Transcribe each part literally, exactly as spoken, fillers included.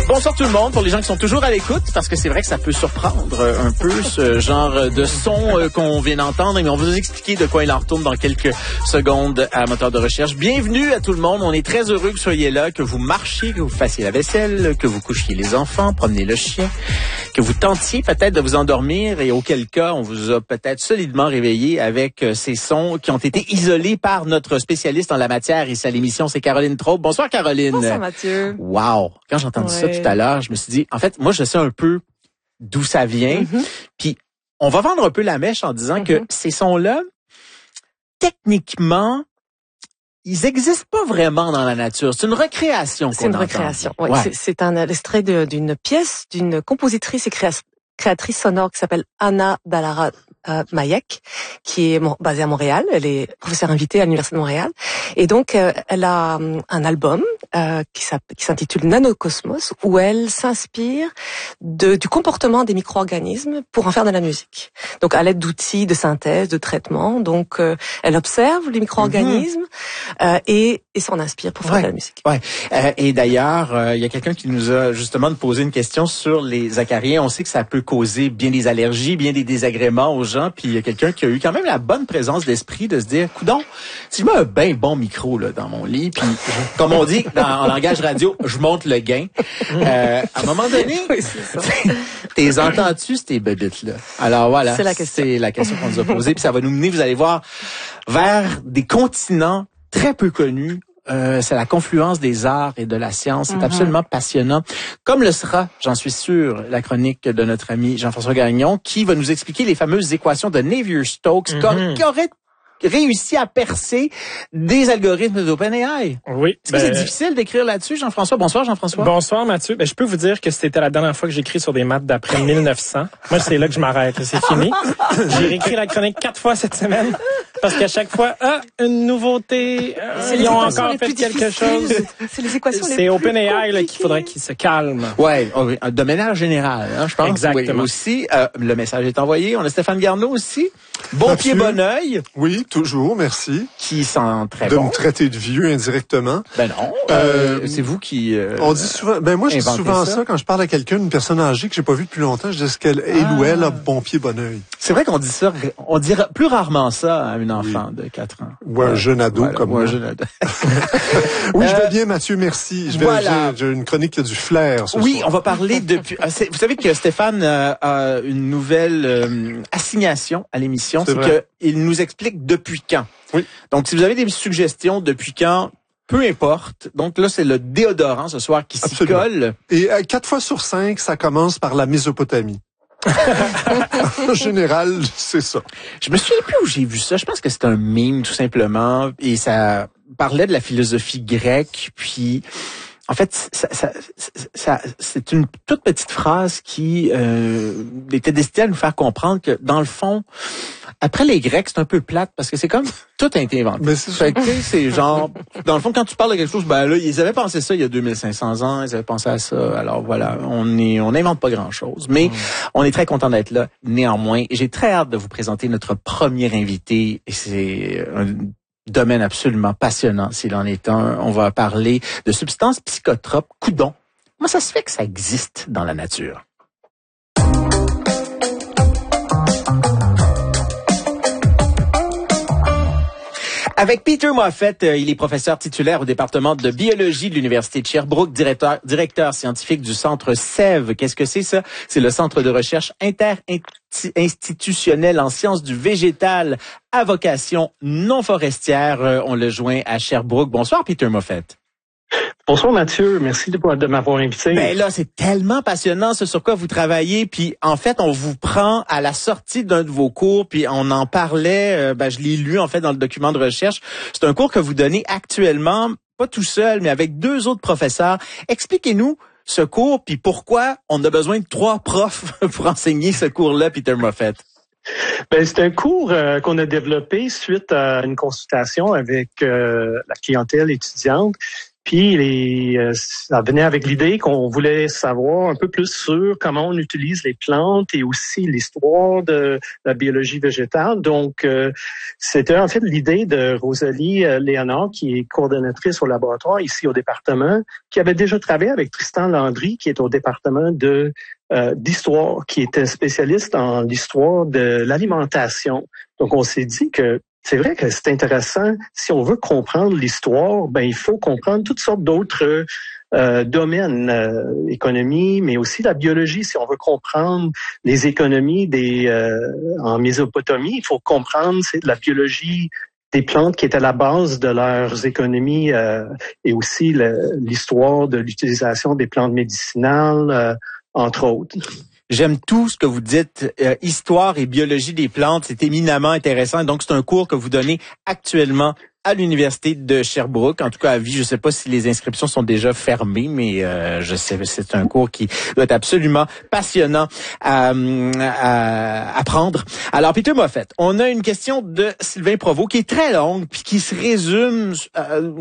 Bonsoir tout le monde, pour les gens qui sont toujours à l'écoute, parce que c'est vrai que ça peut surprendre un peu ce genre de son qu'on vient d'entendre, mais on va vous expliquer de quoi il en retourne dans quelques secondes à Moteur de recherche. Bienvenue à tout le monde, on est très heureux que vous soyez là, que vous marchiez, que vous fassiez la vaisselle, que vous couchiez les enfants, promenez le chien, que vous tentiez peut-être de vous endormir et auquel cas on vous a peut-être solidement réveillé avec ces sons qui ont été isolés par notre spécialiste en la matière ici à l'émission, c'est Caroline Traube. Bonsoir Caroline. Bonsoir Mathieu. Wow! Quand j'ai entendu ouais. ça tout à l'heure, je me suis dit, en fait, moi je sais un peu d'où ça vient. Mm-hmm. Puis on va vendre un peu la mèche en disant mm-hmm. que ces sons-là, techniquement, ils existent pas vraiment dans la nature. C'est une recréation qu'on C'est une entend. recréation, oui. Ouais. C'est, c'est un extrait de, d'une pièce d'une compositrice et créa- créatrice sonore qui s'appelle Anna Dallara euh, Mayek, qui est mon, basée à Montréal. Elle est professeure invitée à l'Université de Montréal. Et donc, euh, elle a um, un album euh, qui, qui s'intitule Nanocosmos, où elle s'inspire de, du comportement des micro-organismes pour en faire de la musique. Donc, à l'aide d'outils de synthèse, de traitement. Donc, euh, elle observe les micro-organismes mm-hmm. euh, et, et s'en inspire pour faire ouais. de la musique. Ouais. Euh, et d'ailleurs, il euh, y a quelqu'un qui nous a justement posé une question sur les acariens. On sait que ça peut causer bien des allergies, bien des désagréments aux gens. Puis il y a quelqu'un qui a eu quand même la bonne présence d'esprit de se dire, coudonc, si je mets un bien bon micro là dans mon lit, puis comme on dit dans, en langage radio, je monte le gain. Euh, à un moment donné, oui, c'est ça. T'es entends-tu ces bébites là? Alors voilà, c'est la question, c'est la question qu'on nous a posée. Puis ça va nous mener, vous allez voir, vers des continents très peu connus. Euh, c'est la confluence des arts et de la science. C'est mm-hmm. absolument passionnant. Comme le sera, j'en suis sûr, la chronique de notre ami Jean-François Gagnon, qui va nous expliquer les fameuses équations de Navier-Stokes mm-hmm. qui auraient réussi à percer des algorithmes d'OpenAI. Oui. Est-ce ben, que c'est difficile d'écrire là-dessus, Jean-François? Bonsoir, Jean-François. Bonsoir, Mathieu. Ben, je peux vous dire que c'était la dernière fois que j'écris sur des maths d'après mille neuf cents. Moi, c'est là que je m'arrête. C'est fini. J'ai réécrit la chronique quatre fois cette semaine. Parce qu'à chaque fois, ah, une nouveauté, euh, ils ont encore fait quelque chose. C'est les équations les C'est OpenAI là qu'il faudrait qu'il se calme. Ouais, de manière générale, hein, je pense. Exactement. Oui, aussi, euh, le message est envoyé. On a Stéphane Garneau aussi. Bon Mathieu. Pied, bon oeil. Oui, toujours, merci. Qui sent très de bon. De me traiter de vieux indirectement. Ben non, euh, euh, c'est vous qui. Euh, on dit souvent. Ben moi, je dis souvent ça. ça quand je parle à quelqu'un, une personne âgée que j'ai pas vue depuis longtemps. Je dis est-ce qu'elle, elle ah. ou elle a bon pied, bon oeil. C'est vrai qu'on dit ça. On dirait plus rarement ça à une enfant oui. de quatre ans. Ou un jeune ado voilà, comme ou moi. un jeune ado. oui, je vais bien, Mathieu. Merci. Je vais. Voilà. J'ai, j'ai une chronique qui a du flair. Ce oui, soir. on va parler depuis. Vous savez que Stéphane euh, a une nouvelle euh, assignation à l'émission, c'est, c'est qu'il nous explique depuis quand. Oui. Donc, si vous avez des suggestions depuis quand, peu importe. Donc là, c'est le déodorant ce soir qui s'y colle. Et euh, quatre fois sur cinq, ça commence par la Mésopotamie. En général, c'est ça. Je me souviens plus où j'ai vu ça. Je pense que c'est un meme, tout simplement. Et ça parlait de la philosophie grecque. Puis, en fait, ça, ça, ça, c'est une toute petite phrase qui euh, était destinée à nous faire comprendre que, dans le fond, après les Grecs, c'est un peu plate parce que c'est comme tout a été inventé. Mais c'est fait que, c'est genre, dans le fond, quand tu parles de quelque chose, ben là, ils avaient pensé ça il y a deux mille cinq cents ans, ils avaient pensé à ça. Alors voilà, on est, on n'invente pas grand-chose, mais mmh. on est très content d'être là. Néanmoins, j'ai très hâte de vous présenter notre premier invité. Et c'est un domaine absolument passionnant, s'il en est un. On va parler de substances psychotropes. Coudon, comment ça se fait que ça existe dans la nature? Avec Peter Moffett, il est professeur titulaire au département de biologie de l'Université de Sherbrooke, directeur, directeur scientifique du Centre S E V. Qu'est-ce que c'est ça? C'est le Centre de recherche interinstitutionnel en sciences du végétal à vocation non forestière. On le joint à Sherbrooke. Bonsoir, Peter Moffett. Bonsoir Mathieu, merci de, de m'avoir invité. Ben là, c'est tellement passionnant ce sur quoi vous travaillez, puis en fait, on vous prend à la sortie d'un de vos cours, puis on en parlait, euh, ben je l'ai lu en fait dans le document de recherche. C'est un cours que vous donnez actuellement, pas tout seul, mais avec deux autres professeurs. Expliquez-nous ce cours, puis pourquoi on a besoin de trois profs pour enseigner ce cours-là, Peter Moffett. Ben, c'est un cours euh, qu'on a développé suite à une consultation avec euh, la clientèle étudiante Puis les, euh, ça venait avec l'idée qu'on voulait savoir un peu plus sur comment on utilise les plantes et aussi l'histoire de la biologie végétale. Donc, euh, c'était en fait l'idée de Rosalie euh, Léonard, qui est coordonnatrice au laboratoire ici au département, qui avait déjà travaillé avec Tristan Landry, qui est au département de euh, d'histoire, qui était spécialiste en l'histoire de l'alimentation. Donc, on s'est dit que c'est vrai que c'est intéressant. Si on veut comprendre l'histoire, ben il faut comprendre toutes sortes d'autres euh, domaines, euh, économie, mais aussi la biologie. Si on veut comprendre les économies des euh, en Mésopotamie, il faut comprendre c'est la biologie des plantes qui étaient à la base de leurs économies euh, et aussi le, l'histoire de l'utilisation des plantes médicinales, euh, entre autres. J'aime tout ce que vous dites. Euh, histoire et biologie des plantes, c'est éminemment intéressant. Donc, c'est un cours que vous donnez actuellement à l'Université de Sherbrooke, en tout cas à vie. Je ne sais pas si les inscriptions sont déjà fermées, mais euh, je sais c'est un cours qui doit être absolument passionnant à, à, à prendre. Alors, Peter Moffett, on a une question de Sylvain Provost qui est très longue puis qui se résume euh,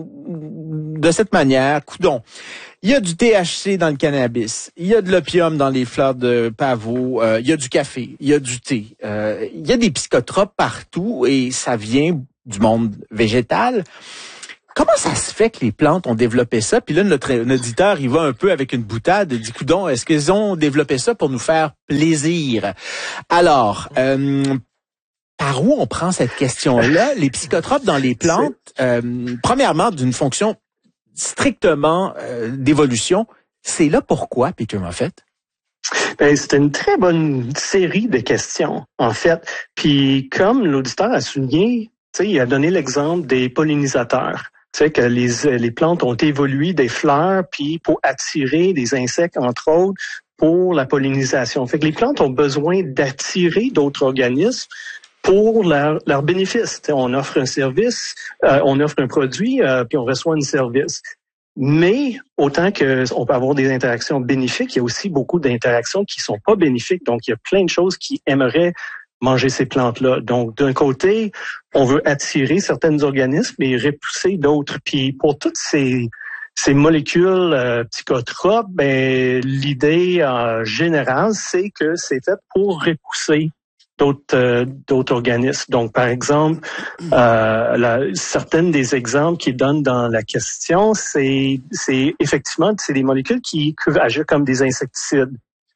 de cette manière. Coudon. Il y a du T H C dans le cannabis, il y a de l'opium dans les fleurs de pavot, euh, il y a du café, il y a du thé, euh, il y a des psychotropes partout et ça vient du monde végétal. Comment ça se fait que les plantes ont développé ça? Puis là, notre, notre auditeur, il va un peu avec une boutade, il dit, coudon, est-ce qu'ils ont développé ça pour nous faire plaisir? Alors, euh, par où on prend cette question-là? Les psychotropes dans les plantes, euh, premièrement, d'une fonction strictement euh, d'évolution, c'est là pourquoi, Peter Moffett? Ben, c'est une très bonne série de questions, en fait. Puis, comme l'auditeur a souligné, tu sais, il a donné l'exemple des pollinisateurs. Tu sais, que les, les plantes ont évolué des fleurs, puis pour attirer des insectes, entre autres, pour la pollinisation. Fait que les plantes ont besoin d'attirer d'autres organismes pour leur, leur bénéfice. T'sais, on offre un service, euh, on offre un produit, euh, puis on reçoit un service. Mais autant qu'on peut avoir des interactions bénéfiques, il y a aussi beaucoup d'interactions qui sont pas bénéfiques. Donc, il y a plein de choses qui aimeraient manger ces plantes-là. Donc, d'un côté, on veut attirer certains organismes et repousser d'autres. Puis, pour toutes ces, ces molécules euh, psychotropes, ben, l'idée euh, générale, c'est que c'est fait pour repousser d'autres euh, d'autres organismes. Donc, par exemple, euh, la, certaines des exemples qu'ils donnent dans la question, c'est c'est effectivement c'est des molécules qui peuvent agir comme des insecticides.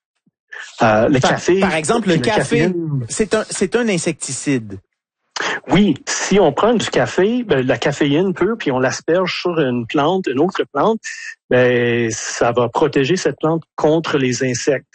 Euh, le par, café, par exemple, le, le café, caféine, c'est un c'est un insecticide. Oui, si on prend du café, ben, la caféine pure, puis on l'asperge sur une plante, une autre plante, ben ça va protéger cette plante contre les insectes.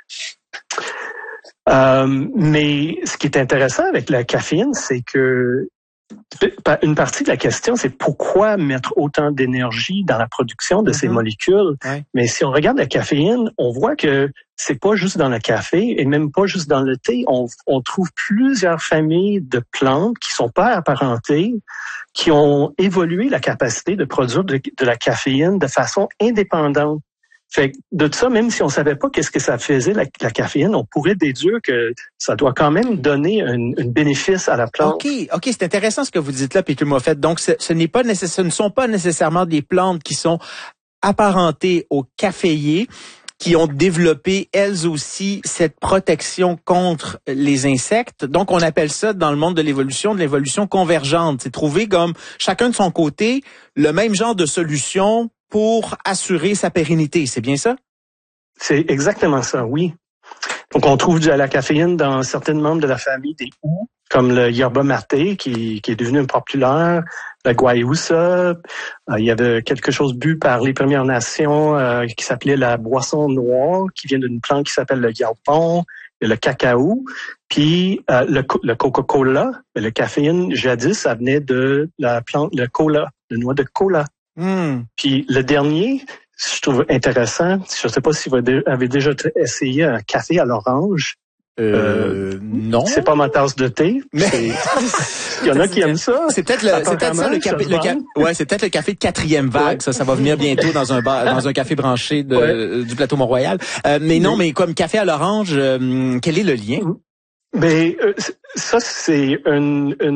Euh, mais ce qui est intéressant avec la caféine, c'est que une partie de la question, c'est pourquoi mettre autant d'énergie dans la production de mm-hmm. ces molécules. Ouais. Mais si on regarde la caféine, on voit que c'est pas juste dans le café et même pas juste dans le thé. On, on trouve plusieurs familles de plantes qui sont pas apparentées, qui ont évolué la capacité de produire de, de la caféine de façon indépendante. Fait que de ça, même si on savait pas qu'est-ce que ça faisait, la, la caféine, on pourrait déduire que ça doit quand même donner un, un bénéfice à la plante. OK, OK, c'est intéressant ce que vous dites là, Peter Moffett. Donc, ce, ce n'est pas nécessaire, ce ne sont pas nécessairement des plantes qui sont apparentées aux caféiers, qui ont développé, elles aussi, cette protection contre les insectes. Donc, on appelle ça, dans le monde de l'évolution, de l'évolution convergente. C'est trouver comme, chacun de son côté, le même genre de solution pour assurer sa pérennité. C'est bien ça? C'est exactement ça, oui. Donc, on trouve de la caféine dans certains membres de la famille des houx, comme le yerba mate, qui, qui est devenu populaire, la guayusa. Euh, il y avait quelque chose bu par les Premières Nations euh, qui s'appelait la boisson noire, qui vient d'une plante qui s'appelle le yaupon, et le cacao. Puis euh, le, le Coca-Cola, le caféine, jadis, ça venait de la plante, le cola, le noix de cola. Mm. Puis le dernier, je trouve intéressant, je ne sais pas si vous avez déjà essayé un café à l'orange. Euh, euh non. C'est pas ma tasse de thé. Mais il y en a qui aiment ça. C'est peut-être le, c'est peut-être ça le café, le ca... ouais, c'est peut-être le café de quatrième vague. Ouais. Ça, ça va venir bientôt dans un bar, dans un café branché de, ouais. du plateau Mont-Royal. Euh, mais non, mais comme café à l'orange, euh, quel est le lien? Ben, euh, ça, c'est une, une,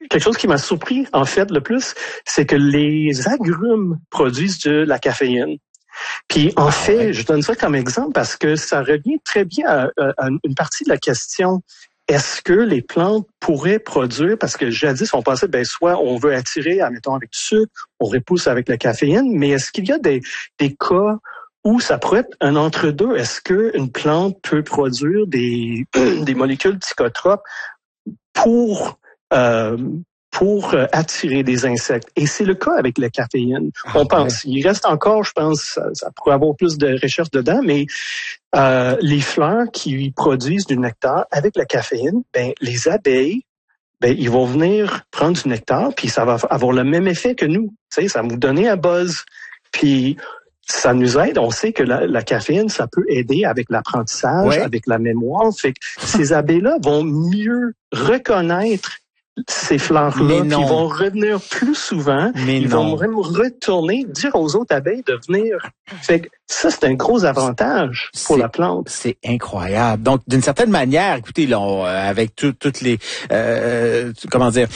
quelque chose qui m'a surpris, en fait, le plus, c'est que les agrumes produisent de la caféine. Puis, en ah, fait, ouais. je donne ça comme exemple parce que ça revient très bien à, à une partie de la question. Est-ce que les plantes pourraient produire, parce que jadis, on pensait, ben, soit on veut attirer, admettons, avec du sucre, on repousse avec la caféine, mais est-ce qu'il y a des, des cas où ça pourrait être un entre-deux? Est-ce qu'une plante peut produire des, des molécules psychotropes pour, euh, pour attirer des insectes? Et c'est le cas avec la caféine. Ah, on pense. Ouais. Il reste encore, je pense, ça, ça pourrait avoir plus de recherche dedans, mais euh, les fleurs qui produisent du nectar avec la caféine, ben, les abeilles, ben, ils vont venir prendre du nectar, puis ça va avoir le même effet que nous. Tu sais, ça va nous donner un buzz. Puis, ça nous aide. On sait que la, la caféine, ça peut aider avec l'apprentissage, ouais. avec la mémoire. Fait que ces abeilles-là vont mieux reconnaître ces fleurs-là, puis ils vont revenir plus souvent. Mais ils non. vont même retourner, dire aux autres abeilles de venir. Fait que ça, c'est un gros avantage pour c'est, la plante. C'est incroyable. Donc, d'une certaine manière, écoutez, là, on, avec tout, toutes les, euh, comment dire,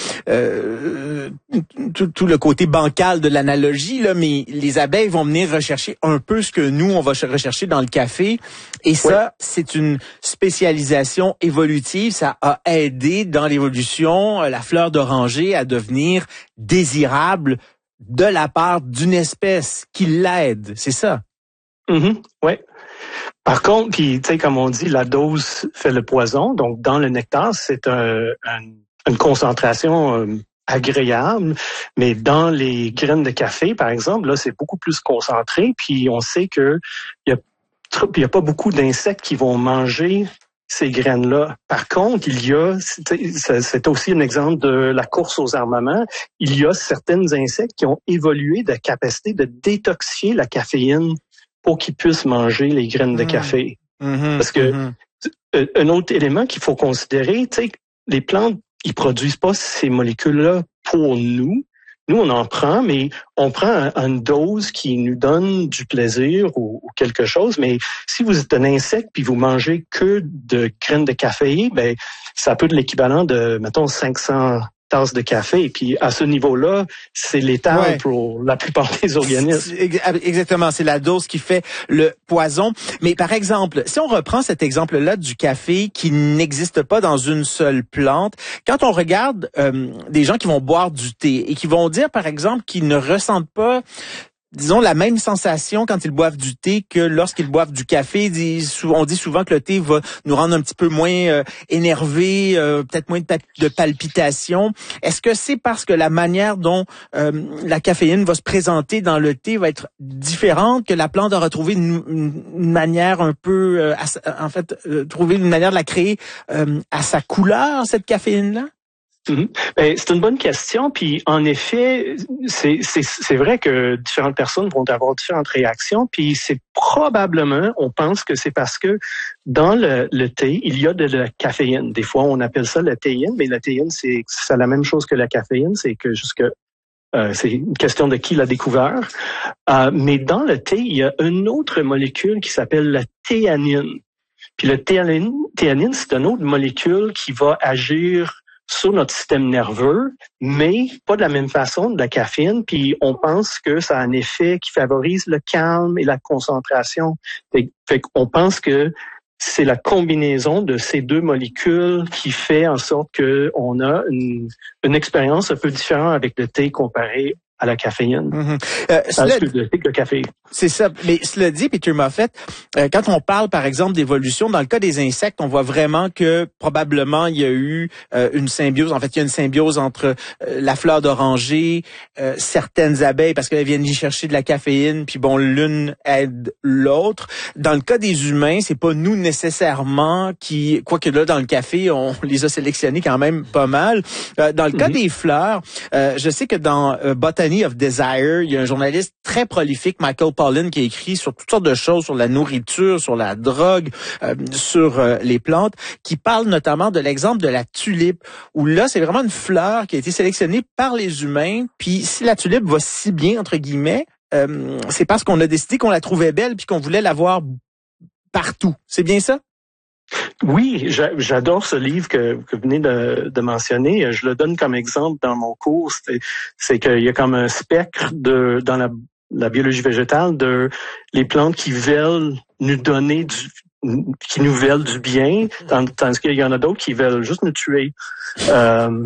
euh, tout, tout le côté bancal de l'analogie, là, mais les abeilles vont venir rechercher un peu ce que nous, on va rechercher dans le café. Et ça, ouais. c'est une spécialisation évolutive. Ça a aidé dans l'évolution la fleur d'oranger à devenir désirable de la part d'une espèce qui l'aide. C'est ça? Mm-hmm, oui. Par contre, puis tu sais, comme on dit, la dose fait le poison. Donc, dans le nectar, c'est un, un, une concentration euh, agréable. Mais dans les graines de café, par exemple, là, c'est beaucoup plus concentré. Puis on sait que il y a, il y a pas beaucoup d'insectes qui vont manger ces graines-là. Par contre, il y a, c'est aussi un exemple de la course aux armements, il y a certains insectes qui ont évolué de capacité de détoxifier la caféine pour qu'ils puissent manger les graines de café. Mmh, Parce que mmh. un autre élément qu'il faut considérer, tu sais, les plantes, ils produisent pas ces molécules-là pour nous. Nous, on en prend, mais on prend une dose qui nous donne du plaisir ou, ou quelque chose. Mais si vous êtes un insecte puis vous mangez que de graines de café, ben ça peut être l'équivalent de, mettons, cinq cents tasses de café. Et puis à ce niveau-là, c'est létal ouais. pour la plupart des organismes. Exactement, c'est la dose qui fait le poison. Mais par exemple, si on reprend cet exemple-là du café qui n'existe pas dans une seule plante, quand on regarde euh, des gens qui vont boire du thé et qui vont dire, par exemple, qu'ils ne ressentent pas, disons, la même sensation quand ils boivent du thé que lorsqu'ils boivent du café. On dit souvent que le thé va nous rendre un petit peu moins euh, énervés, euh, peut-être moins de, pa- de palpitations. Est-ce que c'est parce que la manière dont euh, la caféine va se présenter dans le thé va être différente, que la plante aura trouvé une, une manière un peu, euh, à, en fait, euh, trouver une manière de la créer euh, à sa couleur, cette caféine-là? Mm-hmm. Ben, c'est une bonne question. Puis en effet, c'est, c'est, c'est vrai que différentes personnes vont avoir différentes réactions. Puis c'est probablement, on pense que c'est parce que dans le, le thé, il y a de la caféine. Des fois, on appelle ça la théine, mais la théine, c'est, c'est la même chose que la caféine. C'est que jusque euh, c'est une question de qui l'a découvert. Euh, mais dans le thé, il y a une autre molécule qui s'appelle la théanine. Puis le théanine, théanine, c'est une autre molécule qui va agir sur notre système nerveux, mais pas de la même façon de la caféine. Puis on pense que ça a un effet qui favorise le calme et la concentration. Fait, fait qu'on pense que c'est la combinaison de ces deux molécules qui fait en sorte que on a une, une expérience un peu différente avec le thé comparé à la caféine. Mm-hmm. Euh, cela... le, le café. C'est ça. Mais cela dit, Peter Moffett, euh, quand on parle, par exemple, d'évolution, dans le cas des insectes, on voit vraiment que probablement il y a eu euh, une symbiose. En fait, il y a une symbiose entre euh, la fleur d'oranger, euh, certaines abeilles, parce qu'elles viennent y chercher de la caféine, puis bon, l'une aide l'autre. Dans le cas des humains, c'est pas nous nécessairement qui, quoique là, dans le café, on les a sélectionnés quand même pas mal. Euh, dans le mm-hmm. cas des fleurs, euh, je sais que dans euh, Botany of Desire, il y a un journaliste très prolifique, Michael Pollan, qui a écrit sur toutes sortes de choses, sur la nourriture, sur la drogue, euh, sur euh, les plantes, qui parle notamment de l'exemple de la tulipe, où là, c'est vraiment une fleur qui a été sélectionnée par les humains, puis si la tulipe va si bien, entre guillemets, euh, c'est parce qu'on a décidé qu'on la trouvait belle puis qu'on voulait la voir partout. C'est bien ça? Oui, j'adore ce livre que, que vous venez de, de mentionner. Je le donne comme exemple dans mon cours. C'est, c'est qu'il y a comme un spectre de dans la, la biologie végétale de les plantes qui veulent nous donner du qui nous veulent du bien, tandis qu'il y en a d'autres qui veulent juste nous tuer. euh,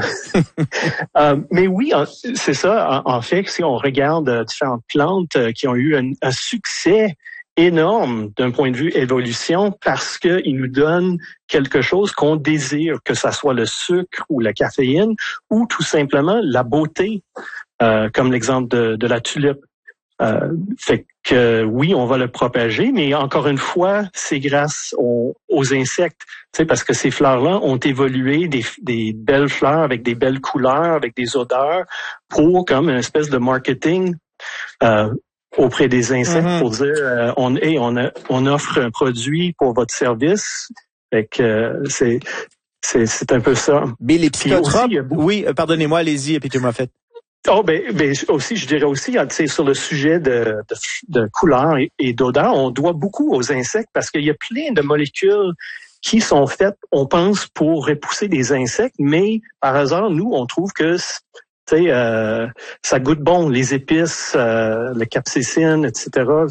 euh, mais oui, c'est ça. En, en fait, si on regarde différentes plantes qui ont eu un, un succès énorme d'un point de vue évolution parce qu'ils nous donnent quelque chose qu'on désire, que ça soit le sucre ou la caféine ou tout simplement la beauté, euh, comme l'exemple de, de la tulipe. Euh, fait que oui, on va le propager, mais encore une fois, c'est grâce aux, aux insectes, tu sais, parce que ces fleurs-là ont évolué des, des belles fleurs avec des belles couleurs, avec des odeurs, pour comme une espèce de marketing euh, auprès des insectes mm-hmm. pour dire euh, on, hey, on, a, on offre un produit pour votre service. Fait que euh, c'est, c'est c'est un peu ça. Mais les psychotropes, beaucoup... oui, euh, pardonnez-moi, allez-y, Peter Moffett. Oh ben, ben aussi, je dirais aussi, tu sais, sur le sujet de, de, de couleur et, et d'odeur, on doit beaucoup aux insectes parce qu'il y a plein de molécules qui sont faites, on pense, pour repousser des insectes, mais par hasard, nous, on trouve que tu sais, euh, ça goûte bon, les épices, euh, le capsaïcine, et cetera.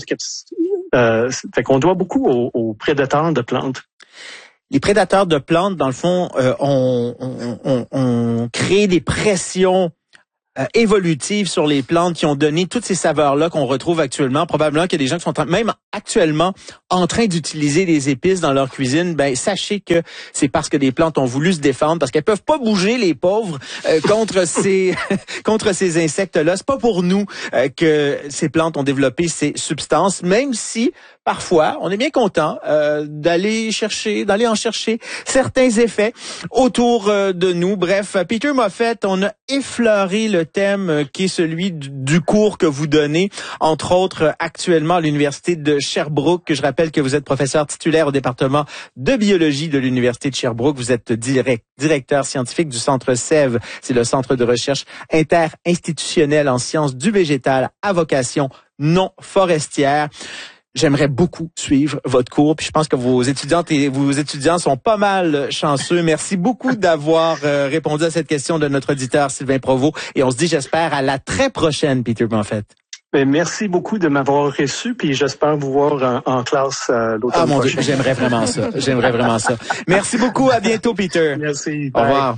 Euh, fait qu'on doit beaucoup aux, aux prédateurs de plantes. Les prédateurs de plantes, dans le fond, euh, on, on, on, on crée des pressions Euh, évolutives sur les plantes qui ont donné toutes ces saveurs-là qu'on retrouve actuellement. Probablement qu'il y a des gens qui sont en, même actuellement en train d'utiliser des épices dans leur cuisine. Ben sachez que c'est parce que des plantes ont voulu se défendre, parce qu'elles peuvent pas bouger, les pauvres, euh, contre ces contre ces insectes-là. C'est pas pour nous euh, que ces plantes ont développé ces substances, même si parfois, on est bien content euh, d'aller chercher, d'aller en chercher certains effets autour euh, de nous. Bref, Peter Moffett, on a effleuré le thème euh, qui est celui du, du cours que vous donnez, entre autres euh, actuellement à l'Université de Sherbrooke. Je rappelle que vous êtes professeur titulaire au département de biologie de l'Université de Sherbrooke. Vous êtes direct, directeur scientifique du Centre S E V. C'est le Centre de recherche interinstitutionnel en sciences du végétal à vocation non forestière. J'aimerais beaucoup suivre votre cours, puis je pense que vos étudiantes et vos étudiants sont pas mal chanceux. Merci beaucoup d'avoir euh, répondu à cette question de notre auditeur Sylvain Provost. Et on se dit, j'espère, à la très prochaine, Peter Moffett. Ben, merci beaucoup de m'avoir reçu, puis j'espère vous voir en, en classe euh, l'automne Ah mon prochain. Dieu, j'aimerais vraiment ça. J'aimerais vraiment ça. Merci beaucoup. À bientôt, Peter. Merci. Au revoir.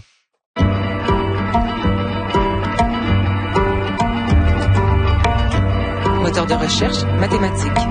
Moteur de recherche mathématique.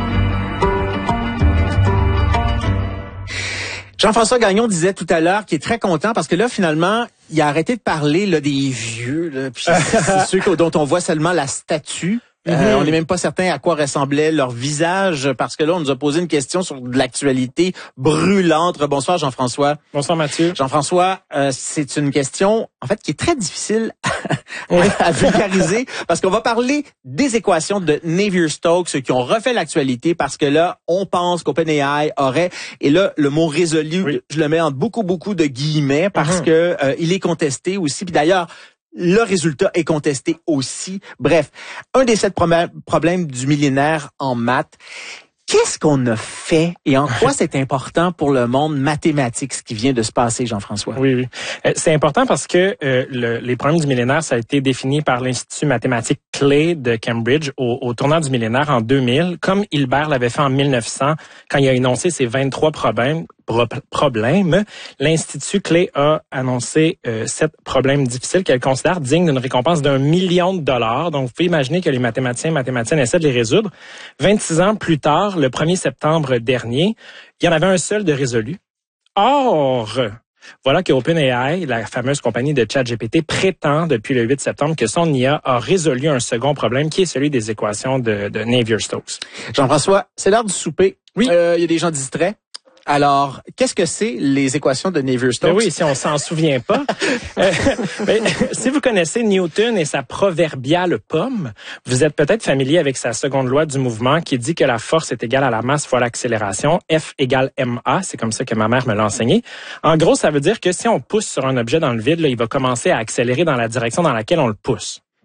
Jean-François Gagnon disait tout à l'heure qu'il est très content parce que là, finalement, il a arrêté de parler là, des vieux, là, puis c'est ceux dont on voit seulement la statue. Euh, mm-hmm. On n'est même pas certain à quoi ressemblait leur visage parce que là, on nous a posé une question sur de l'actualité brûlante. Bonsoir, Jean-François. Bonsoir, Mathieu. Jean-François, euh, c'est une question, en fait, qui est très difficile à, à vulgariser parce qu'on va parler des équations de Navier-Stokes qui ont refait l'actualité parce que là, on pense qu'OpenAI aurait, et là, le mot résolu, oui. je le mets entre beaucoup, beaucoup de guillemets parce mm-hmm. que euh, il est contesté aussi. Puis d'ailleurs, le résultat est contesté aussi. Bref, un des sept problèmes du millénaire en maths. Qu'est-ce qu'on a fait et en quoi c'est important pour le monde mathématique, ce qui vient de se passer, Jean-François? Oui, oui. Euh, c'est important parce que euh, le, les problèmes du millénaire, ça a été défini par l'Institut mathématique Clay de Cambridge au, au tournant du millénaire en deux mille, comme Hilbert l'avait fait en mille neuf cents quand il a énoncé ses vingt-trois problèmes. Problème. L'Institut Clay a annoncé euh, sept problèmes difficiles qu'elle considère dignes d'une récompense d'un million de dollars. Donc, vous pouvez imaginer que les mathématiciens et mathématiciennes essaient de les résoudre. vingt-six ans plus tard, le premier septembre dernier, il y en avait un seul de résolu. Or, voilà que OpenAI, la fameuse compagnie de ChatGPT, prétend depuis le huit septembre que son I A a résolu un second problème qui est celui des équations de, de Navier-Stokes. Jean-François, c'est l'heure du souper. Oui. Euh, il y a des gens distraits. Alors, qu'est-ce que c'est les équations de Navier-Stokes? Ben oui, si on s'en souvient pas. euh, ben, si vous connaissez Newton et sa proverbiale pomme, vous êtes peut-être familier avec sa seconde loi du mouvement qui dit que la force est égale à la masse fois l'accélération. F égale ma, c'est comme ça que ma mère me l'a enseigné. En gros, ça veut dire que si on pousse sur un objet dans le vide, là, il va commencer à accélérer dans la direction dans laquelle on le pousse.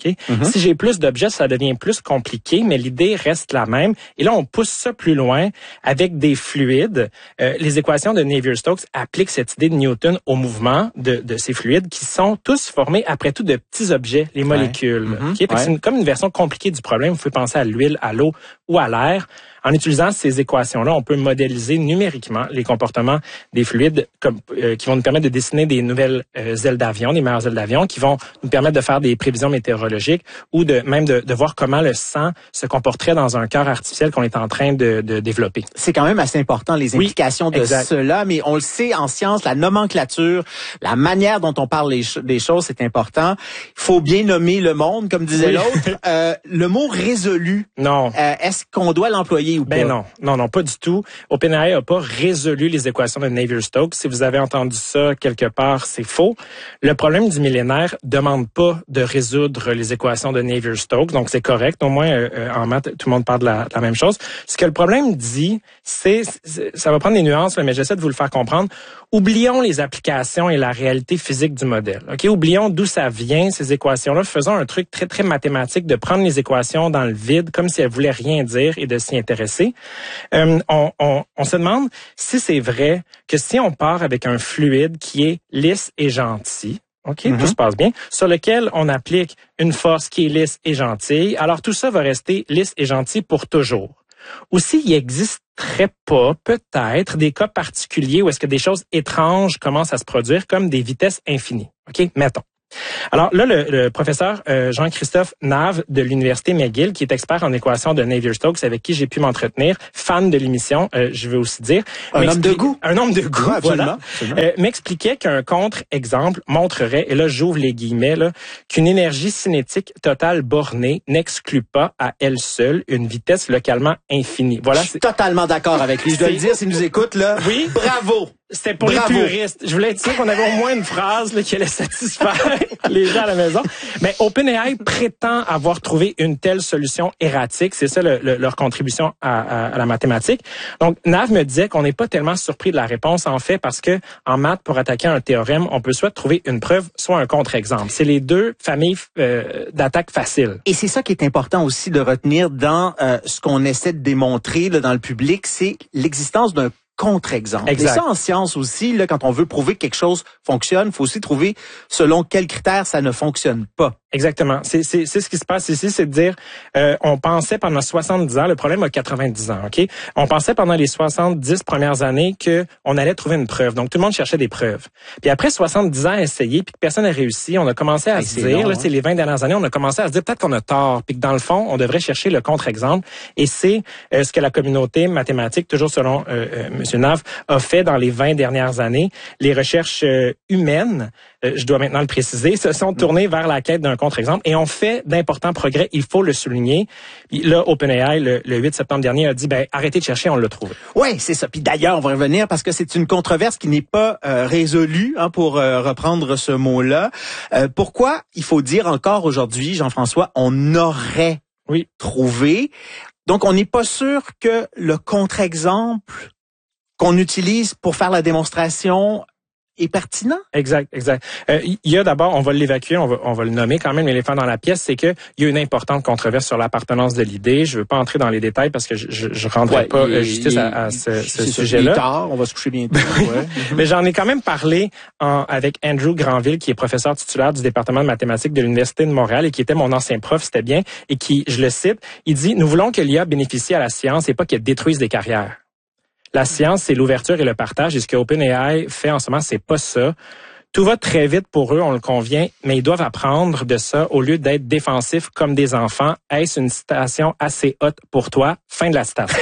Okay? Mm-hmm. Si j'ai plus d'objets, ça devient plus compliqué, mais l'idée reste la même. Et là, on pousse ça plus loin avec des fluides. Euh, les équations de Navier-Stokes appliquent cette idée de Newton au mouvement de, de ces fluides qui sont tous formés, après tout, de petits objets, les molécules. Ouais. Mm-hmm. Okay? Ouais. C'est une, comme une version compliquée du problème. Vous pouvez penser à l'huile, à l'eau ou à l'air. En utilisant ces équations-là, on peut modéliser numériquement les comportements des fluides comme, euh, qui vont nous permettre de dessiner des nouvelles euh, ailes d'avion, des meilleures ailes d'avion, qui vont nous permettre de faire des prévisions météorologiques ou de même de, de voir comment le sang se comporterait dans un cœur artificiel qu'on est en train de, de développer. C'est quand même assez important, les implications oui, de exact. cela, mais on le sait en science, la nomenclature, la manière dont on parle les ch- des choses, c'est important. Il faut bien nommer le monde, comme disait oui. l'autre. Euh, le mot résolu, non. Euh, est-ce qu'on doit l'employer ou ben pas? non, non, non, pas du tout. OpenAI n'a pas résolu les équations de Navier-Stokes. Si vous avez entendu ça quelque part, c'est faux. Le problème du millénaire demande pas de résoudre les équations de Navier-Stokes, donc c'est correct. Au moins, euh, en maths, tout le monde parle de la, de la même chose. Ce que le problème dit, c'est, c'est ça va prendre des nuances, mais j'essaie de vous le faire comprendre. Oublions les applications et la réalité physique du modèle. Ok, oublions d'où ça vient, ces équations-là. Faisons un truc très, très mathématique de prendre les équations dans le vide, comme si elles voulaient rien dire et de s'y intéresser. Euh, on, on, on se demande si c'est vrai que si on part avec un fluide qui est lisse et gentil, OK, mm-hmm. tout se passe bien, sur lequel on applique une force qui est lisse et gentille, alors tout ça va rester lisse et gentil pour toujours. Ou s'il existerait pas, peut-être, des cas particuliers où est-ce que des choses étranges commencent à se produire comme des vitesses infinies. OK, mettons. Alors là, le, le professeur euh, Jean-Christophe Nave de l'Université McGill, qui est expert en équations de Navier-Stokes, avec qui j'ai pu m'entretenir, fan de l'émission, euh, je veux aussi dire. Un homme de goût. Un homme de goût, ouais, absolument, voilà. absolument. Euh, m'expliquait qu'un contre-exemple montrerait, et là j'ouvre les guillemets, là, qu'une énergie cinétique totale bornée n'exclut pas à elle seule une vitesse localement infinie. Voilà. Je suis totalement d'accord avec lui. Je dois le dire, s'il nous écoute, là, oui. Bravo! C'était pour Bravo. les puristes. Je voulais être sûr qu'on avait au moins une phrase là, qui allait satisfaire les gens à la maison. Mais OpenAI prétend avoir trouvé une telle solution erratique. C'est ça le, le, leur contribution à, à, à la mathématique. Donc, Nav me disait qu'on n'est pas tellement surpris de la réponse, en fait, parce que en maths, pour attaquer un théorème, on peut soit trouver une preuve, soit un contre-exemple. C'est les deux familles euh, d'attaques faciles. Et c'est ça qui est important aussi de retenir dans euh, ce qu'on essaie de démontrer là, dans le public, c'est l'existence d'un contre-exemple. Exact. Et ça, en science aussi, là, quand on veut prouver que quelque chose fonctionne, il faut aussi trouver selon quels critères ça ne fonctionne pas. Exactement. C'est, c'est, c'est ce qui se passe ici, c'est de dire, euh, on pensait pendant soixante-dix ans, le problème a quatre-vingt-dix ans, ok? On pensait pendant les soixante-dix premières années que on allait trouver une preuve. Donc, tout le monde cherchait des preuves. Puis après soixante-dix ans à essayer, puis que personne n'a réussi, on a commencé à hey, se dire, long, là, hein? c'est les vingt dernières années, on a commencé à se dire peut-être qu'on a tort, puis que dans le fond, on devrait chercher le contre-exemple. Et c'est euh, ce que la communauté mathématique, toujours selon euh, euh, M. Nave, a fait dans les vingt dernières années. Les recherches euh, humaines, euh, je dois maintenant le préciser, se sont tournées vers la quête d'un contre-exemple et on fait d'importants progrès, il faut le souligner. Puis là, OpenAI, le, le huit septembre dernier, a dit, ben arrêtez de chercher, on l'a trouvé. Oui, c'est ça. Puis d'ailleurs, on va revenir parce que c'est une controverse qui n'est pas euh, résolue, hein, pour euh, reprendre ce mot-là. Euh, pourquoi il faut dire encore aujourd'hui, Jean-François, on aurait oui. trouvé. Donc, on n'est pas sûr que le contre-exemple qu'on utilise pour faire la démonstration est pertinent. Exact, exact. Euh, il y a d'abord, on va l'évacuer, on va, on va le nommer quand même, l'éléphant dans la pièce, c'est que il y a une importante controverse sur l'appartenance de l'idée. Je veux pas entrer dans les détails parce que je je, je rendrai ouais, pas il, justice il, à, à ce, ce c'est sujet-là. Il est tard, on va se coucher bientôt. Ouais. Mais j'en ai quand même parlé en, avec Andrew Granville, qui est professeur titulaire du département de mathématiques de l'Université de Montréal et qui était mon ancien prof, c'était bien, et qui, je le cite, il dit, nous voulons que l'I A bénéficie à la science et pas qu'elle détruise des carrières. La science, c'est l'ouverture et le partage. Et ce que OpenAI fait en ce moment, c'est pas ça. Tout va très vite pour eux, on le convient, mais ils doivent apprendre de ça au lieu d'être défensifs comme des enfants. Est-ce une citation assez haute pour toi? Fin de la citation.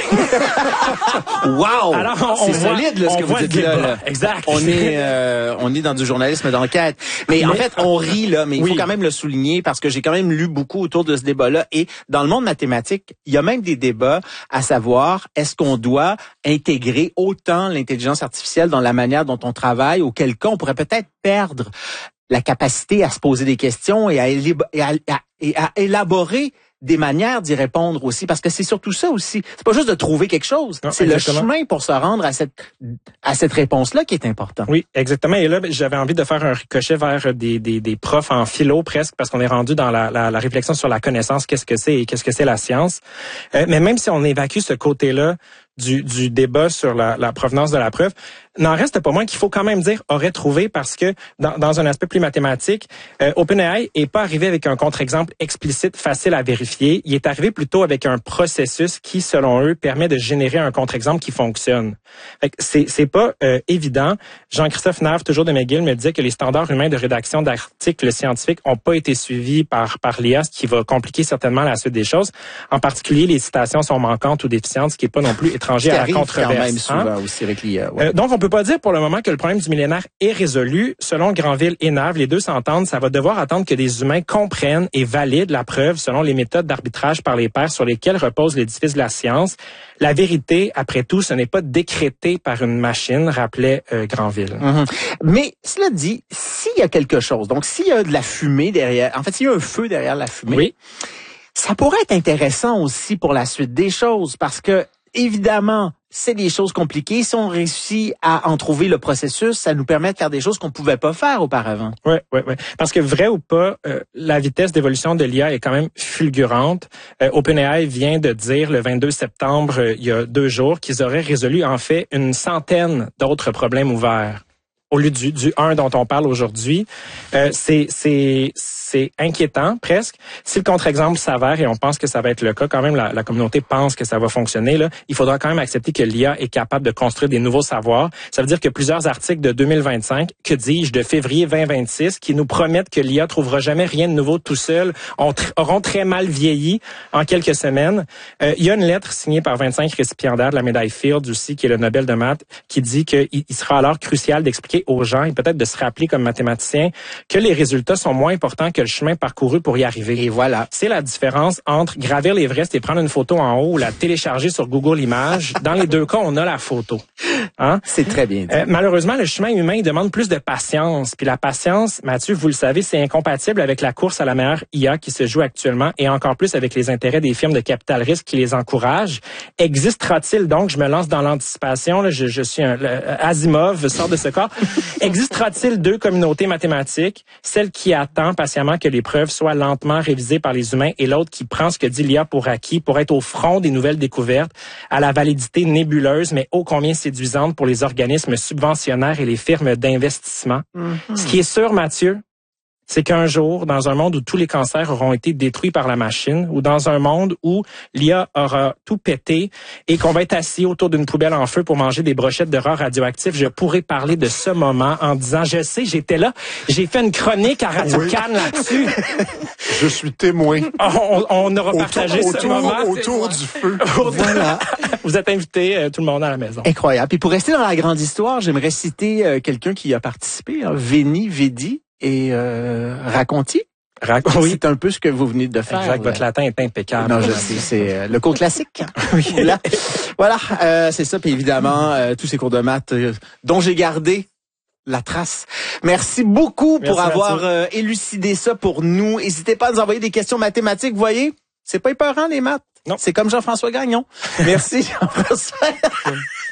Wow! Alors, on, on c'est voit, solide là, ce on que vous voit dites là, là. Exact. On est euh, on est dans du journalisme d'enquête. Mais, mais en fait, on rit là, mais il oui. faut quand même le souligner parce que j'ai quand même lu beaucoup autour de ce débat-là. Et dans le monde mathématique, il y a même des débats à savoir est-ce qu'on doit intégrer autant l'intelligence artificielle dans la manière dont on travaille, auquel cas on pourrait peut-être perdre la capacité à se poser des questions et à, élib- et à, à, et à élaborer des manières d'y répondre aussi, parce que c'est surtout ça aussi. C'est pas juste de trouver quelque chose, non, c'est exactement. le chemin pour se rendre à cette à cette réponse-là qui est important. Oui, exactement. Et là, j'avais envie de faire un ricochet vers des des, des profs en philo presque, parce qu'on est rendu dans la, la, la réflexion sur la connaissance, qu'est-ce que c'est et qu'est-ce que c'est la science. Euh, mais même si on évacue ce côté-là du, du débat sur la, la provenance de la preuve, n'en reste pas moins qu'il faut quand même dire aurait trouvé, parce que dans, dans un aspect plus mathématique, euh, OpenAI est pas arrivé avec un contre-exemple explicite facile à vérifier. Il est arrivé plutôt avec un processus qui, selon eux, permet de générer un contre-exemple qui fonctionne. Fait que c'est, c'est pas euh, évident. Jean-Christophe Nave, toujours de McGill, me disait que les standards humains de rédaction d'articles scientifiques ont pas été suivis par par l'I A, ce qui va compliquer certainement la suite des choses. En particulier, les citations sont manquantes ou déficientes, ce qui est pas non plus étranger à la controverse. Quand même souvent hein? aussi avec l'I A. Ouais. Euh, donc, on peut pas dire pour le moment que le problème du millénaire est résolu. Selon Granville et Nave, les deux s'entendent, ça va devoir attendre que des humains comprennent et valident la preuve selon les méthodes d'arbitrage par les pairs sur lesquelles repose l'édifice de la science. La vérité, après tout, ce n'est pas décrété par une machine, rappelait euh, Granville. Mm-hmm. Mais cela dit, s'il y a quelque chose, donc s'il y a de la fumée derrière, en fait, s'il y a un feu derrière la fumée, oui. Ça pourrait être intéressant aussi pour la suite des choses, parce que évidemment, c'est des choses compliquées. Si on réussit à en trouver le processus, ça nous permet de faire des choses qu'on pouvait pas faire auparavant. Oui, oui, oui. Parce que vrai ou pas, euh, la vitesse d'évolution de l'I A est quand même fulgurante. Euh, OpenAI vient de dire le vingt-deux septembre, euh, il y a deux jours, qu'ils auraient résolu en fait une centaine d'autres problèmes ouverts. Au lieu du, du un dont on parle aujourd'hui, euh, c'est, c'est, c'est inquiétant presque. Si le contre-exemple s'avère, et on pense que ça va être le cas, quand même la, la communauté pense que ça va fonctionner, là, il faudra quand même accepter que l'I A est capable de construire des nouveaux savoirs. Ça veut dire que plusieurs articles de deux mille vingt-cinq, que dis-je, de février vingt vingt-six, qui nous promettent que l'I A trouvera jamais rien de nouveau tout seul, ont, auront très mal vieilli en quelques semaines. Euh, il y a une lettre signée par vingt-cinq récipiendaires de la médaille Fields aussi, qui est le Nobel de maths, qui dit qu'il il sera alors crucial d'expliquer aux gens et peut-être de se rappeler comme mathématicien que les résultats sont moins importants que le chemin parcouru pour y arriver. Et voilà. C'est la différence entre gravir l'Everest et prendre une photo en haut ou la télécharger sur Google Images. Dans les deux cas, on a la photo. Hein? C'est très bien dit. Euh, malheureusement, le chemin humain il demande plus de patience. Puis la patience, Mathieu, vous le savez, c'est incompatible avec la course à la meilleure I A qui se joue actuellement et encore plus avec les intérêts des firmes de capital risque qui les encouragent. Existera-t-il donc, je me lance dans l'anticipation, là, je, je suis un le, Asimov, sort de ce corps. Existera-t-il deux communautés mathématiques, celle qui attend patiemment que les preuves soient lentement révisées par les humains et l'autre qui prend ce que dit l'I A pour acquis pour être au front des nouvelles découvertes à la validité nébuleuse mais ô combien séduisante pour les organismes subventionnaires et les firmes d'investissement. Mm-hmm. Ce qui est sûr, Mathieu, c'est qu'un jour, dans un monde où tous les cancers auront été détruits par la machine, ou dans un monde où l'I A aura tout pété et qu'on va être assis autour d'une poubelle en feu pour manger des brochettes de rats radioactifs, je pourrais parler de ce moment en disant, je sais, j'étais là, j'ai fait une chronique à Radio-Can là-dessus. Je suis témoin. On, on aura autour, partagé ce autour, moment. Autour du feu. Voilà. Vous êtes invités, euh, tout le monde à la maison. Incroyable. Puis pour rester dans la grande histoire, j'aimerais citer euh, quelqu'un qui y a participé, hein, Veni Vidi et euh, Raconti. Rac- oui. C'est un peu ce que vous venez de faire. Exact, votre latin est impeccable. Non, je sais, c'est euh, le cours classique. Oui. Voilà, voilà euh, c'est ça. Puis évidemment, euh, tous ces cours de maths euh, dont j'ai gardé la trace. Merci beaucoup Merci, pour avoir euh, élucidé ça pour nous. N'hésitez pas à nous envoyer des questions mathématiques. Vous voyez, c'est pas épeurant les maths. Non. C'est comme Jean-François Gagnon. Merci Jean-François.